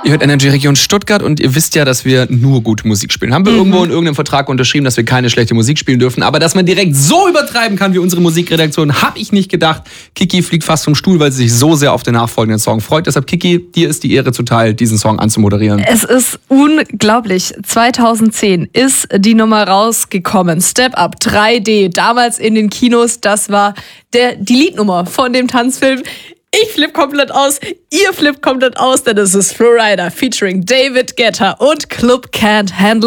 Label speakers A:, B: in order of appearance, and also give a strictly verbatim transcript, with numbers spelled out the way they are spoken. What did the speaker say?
A: Ihr hört Energy Region Stuttgart und ihr wisst ja, dass wir nur gute Musik spielen. Haben wir mhm. irgendwo in irgendeinem Vertrag unterschrieben, dass wir keine schlechte Musik spielen dürfen. Aber dass man direkt so übertreiben kann wie unsere Musikredaktion, habe ich nicht gedacht. Kiki fliegt fast vom Stuhl, weil sie sich so sehr auf den nachfolgenden Song freut. Deshalb, Kiki, dir ist die Ehre zuteil, diesen Song anzumoderieren.
B: Es ist unglaublich. zweitausendzehn ist die Nummer rausgekommen. Step Up drei D, damals in den Kinos. Das war der, die Liednummer von dem Tanzfilm. Ich flipp komplett aus, ihr flippt komplett aus, denn es ist Flowrider featuring David Guetta und Club Can't Handle.